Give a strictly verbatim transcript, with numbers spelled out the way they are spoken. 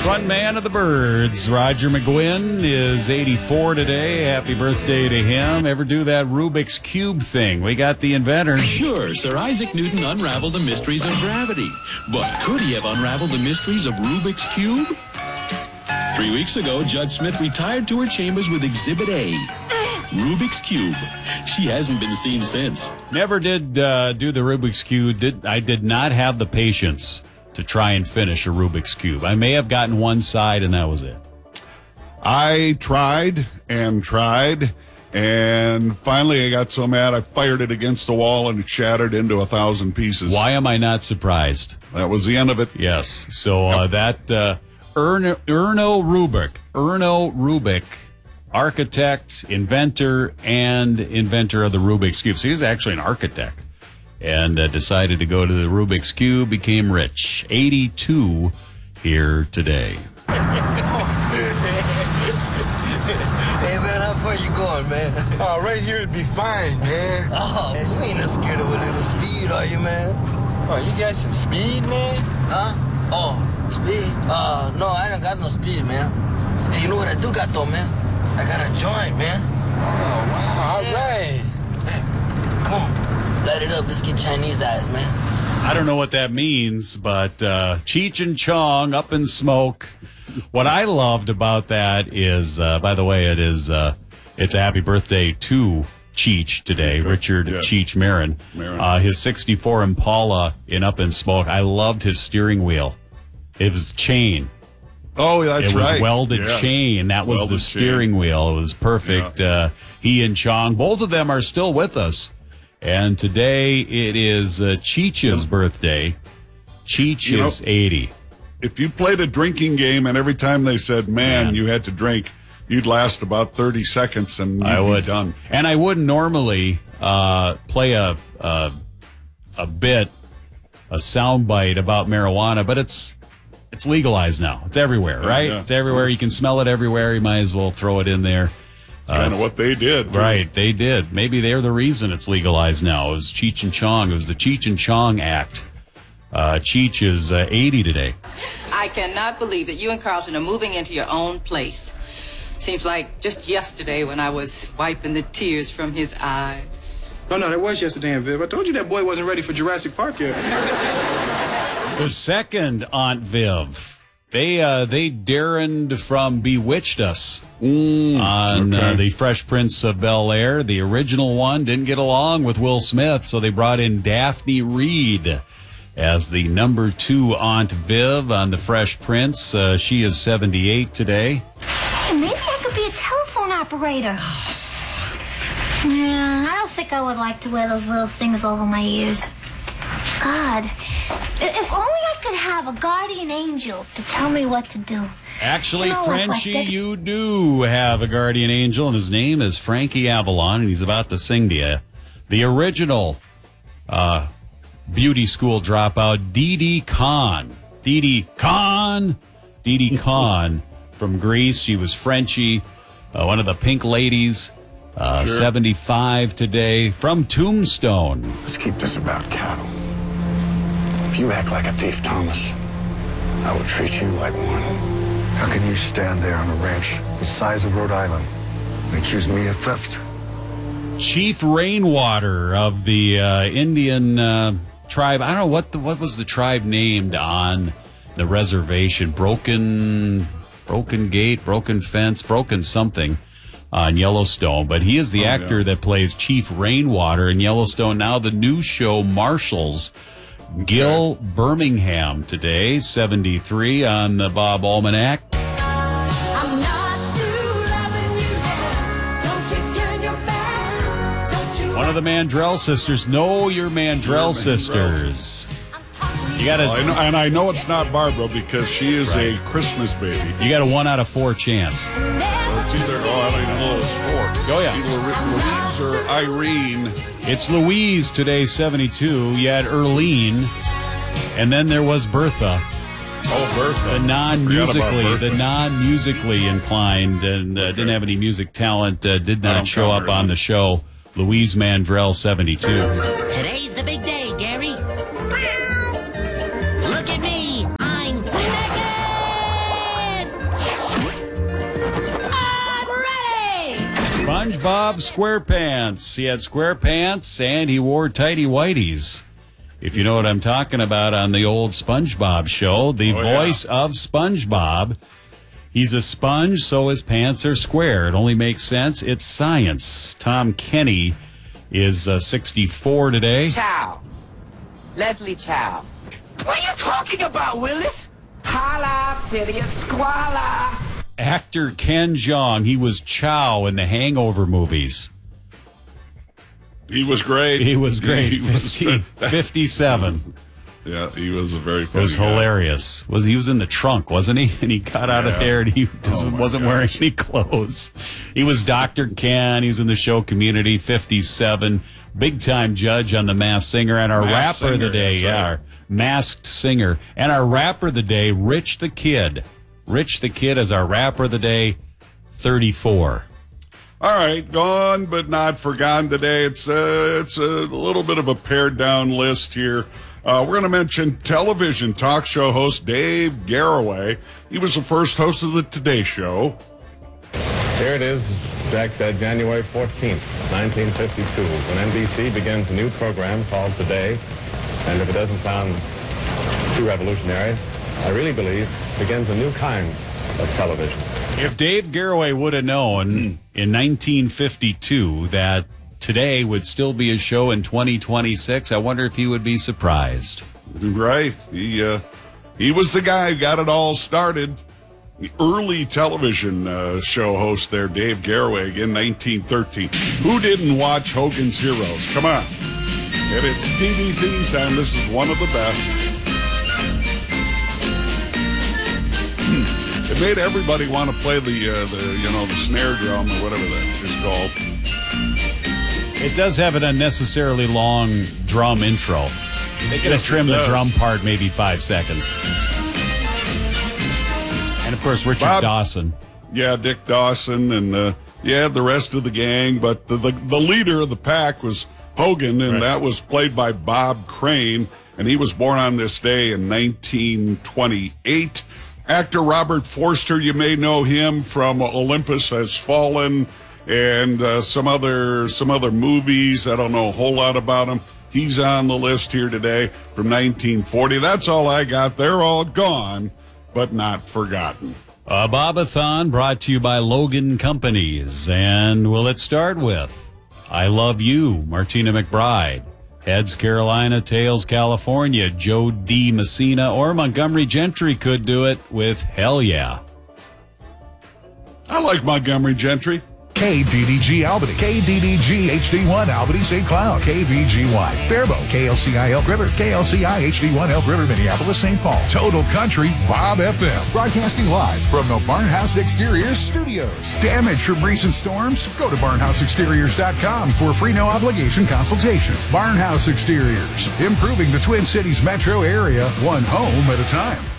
Front man of the Birds, Roger McGuinn, is eighty-four today. Happy birthday to him. Ever do that Rubik's Cube thing? We got the inventor. Sure, Sir Isaac Newton unraveled the mysteries of gravity. But could he have unraveled the mysteries of Rubik's Cube? Three weeks ago, Judge Smith retired to her chambers with Exhibit A, Rubik's Cube. She hasn't been seen since. Never did uh, do the Rubik's Cube. Did I did not have the patience to try and finish a Rubik's Cube. I may have gotten one side, and that was it. I tried and tried, and finally I got so mad I fired it against the wall, and it shattered into a thousand pieces. Why am I not surprised? That was the end of it. Yes. So uh, that uh, Erno, Erno Rubik, Erno Rubik, architect, inventor, and inventor of the Rubik's Cube. So he's actually an architect. And uh, decided to go to the Rubik's Cube, became rich. eighty-two here today. Hey, man, how far you going, man? Oh, right here it'd be fine, man. Oh, man, you ain't not scared of a little speed, are you, man? Oh, you got some speed, man? Huh? Oh, speed? Uh, no, I don't got no speed, man. Hey, you know what I do got, though, man? I got a joint, man. Oh, wow, all Yeah. right. Hey, come on. Light it up. Let's get Chinese eyes, man. I don't know what that means, but uh, Cheech and Chong, Up in Smoke. What I loved about that is, uh, by the way, it is uh, it's a happy birthday to Cheech today, Richard Yeah. Cheech Marin. Marin. Uh, his sixty-four Impala in Up in Smoke. I loved his steering wheel. It was chain. Oh, that's it was right. welded Yes. chain. That was Welded the steering chain. wheel. It was perfect. Yeah. Uh, he and Chong, both of them are still with us. And today it is uh, Cheech's birthday. Cheech You know- is eighty. If you played a drinking game and every time they said, man, Man. you had to drink, you'd last about thirty seconds and you'd I would. be done. And I wouldn't normally uh, play a, a a bit, a soundbite about marijuana, but it's it's legalized now. It's everywhere, right? yeah. It's everywhere. You can smell it everywhere. You might as well throw it in there. Uh, Kind of it's- what they did. too. Right, they did. Maybe they're the reason it's legalized now. It was Cheech and Chong. It was the Cheech and Chong Act. Uh, Cheech is uh, eighty today. I cannot believe that you and Carlton are moving into your own place. Seems like just yesterday when I was wiping the tears from his eyes. No, no, that was yesterday in Viv. I told you that boy wasn't ready for Jurassic Park yet. The second Aunt Viv. They uh, they Darrened from Bewitched Us on okay. uh, the Fresh Prince of Bel-Air. The original one didn't get along with Will Smith, so they brought in Daphne Reed as the number two Aunt Viv on the Fresh Prince. Uh, she is seventy-eight today. Hey, maybe I could be a telephone operator. Yeah, I don't think I would like to wear those little things over my ears. God, if only I could have a guardian angel to tell me what to do. Actually, You know, Frenchie, like that- you do have a guardian angel, and his name is Frankie Avalon, and he's about to sing to you. The original uh, beauty school dropout, Dee Dee Khan. Dee Dee Khan. Dee Dee Khan from Greece. She was Frenchie, uh, one of the pink ladies, uh, Sure. seventy-five today, from Tombstone. Let's keep this about cattle. If you act like a thief, Thomas, I will treat you like one. How can you stand there on a ranch the size of Rhode Island and accuse me of theft? Chief Rainwater of the uh, Indian uh, tribe. I don't know what the, what was the tribe named on the reservation. Broken, Broken Gate, Broken Fence, Broken something on Yellowstone. But he is the Oh, actor yeah. that plays Chief Rainwater in Yellowstone. Now the new show Marshals. Gil Birmingham today, seventy-three on the Bob Almanac. I'm not through loving you now. Don't you turn your back. Don't you One of the Mandrell sisters. Know your Mandrell Mandrell sisters. You got Well, I know, a and I know it's not Barbara because she is Right. a Christmas baby. you got a one out of four chance. So it's either, oh, I don't even know it's four. Oh, yeah. Either Louise or Irene. It's Louise today, seventy-two. You had Erlene, and then there was Bertha, Oh, Bertha. the I forgot non-musically, about the Bertha. non-musically inclined, and uh, didn't have any music talent. Uh, did I not don't show count up her on then. the show. Louise Mandrell, seventy-two. Today's the big day, Gary. Look at me. I'm naked. SpongeBob SquarePants. He had square pants and he wore tighty whities. If you know what I'm talking about on the old SpongeBob show, the Oh, yeah. voice of SpongeBob. He's a sponge, so his pants are square. It only makes sense. It's science. Tom Kenny is uh, sixty-four today. Chow. Leslie Chow. What are you talking about, Willis? Holla, city of squalor. Actor Ken Jeong. He was Chow in the Hangover movies. He was great. He was great. He was- fifty, fifty-seven. Yeah, he was a very It funny was guy. hilarious. Was he was in the trunk, wasn't he? And he got out of Yeah. there and he Oh, my wasn't wearing gosh. any clothes. He was Doctor Ken. He was in the show Community. fifty-seven, big time judge on The Masked Singer, and our Masked rapper of the Singer, day, yes, yeah, sir. our masked singer, and our rapper of the day, Rich the Kid. Rich the Kid is our rapper of the day, thirty-four. All right, gone but not forgotten today. It's uh, it's a little bit of a pared down list here. Uh, we're going to mention television talk show host Dave Garroway. He was the first host of the Today Show. Here it is, Jack said, January fourteenth, nineteen fifty-two, when N B C begins a new program called Today. And if it doesn't sound too revolutionary, I really believe begins a new kind of television. If Dave Garroway would have known in nineteen fifty-two that Today would still be a show in twenty twenty-six, I wonder if he would be surprised. Right. He uh, he was the guy who got it all started. The early television uh, show host there, Dave Garroway, again, nineteen thirteen. Who didn't watch Hogan's Heroes? Come on. And it's T V theme time. This is one of the best. It made everybody want to play the, uh, the you know, the snare drum or whatever that is called. It does have an unnecessarily long drum intro. They could have Yes, it trimmed the does. drum part maybe five seconds. And, of course, Richard Bob- Dawson. Yeah, Dick Dawson and, uh, yeah, the rest of the gang. But the, the, the leader of the pack was Hogan, and Right. that was played by Bob Crane. And he was born on this day in nineteen twenty-eight. Actor Robert Forster, you may know him from Olympus Has Fallen and uh, some other some other movies. I don't know a whole lot about him. He's on the list here today from nineteen forty. That's all I got. They're all gone, but not forgotten. A Bobathon brought to you by Logan Companies. And will it start with I Love You, Martina McBride. Heads Carolina, Tails California, Joe D. Messina, or Montgomery Gentry could do it with Hell Yeah. I like Montgomery Gentry. K D D G Albany, K D D G H D one Albany Saint Cloud, K V G Y Faribault, K L C I Elk River, K L C I H D one Elk River, Minneapolis, Saint Paul. Total Country, Bob F M. Broadcasting live from the Barnhouse Exteriors Studios. Damage from recent storms? Go to barnhouse exteriors dot com for a free no obligation consultation. Barnhouse Exteriors, improving the Twin Cities metro area, one home at a time.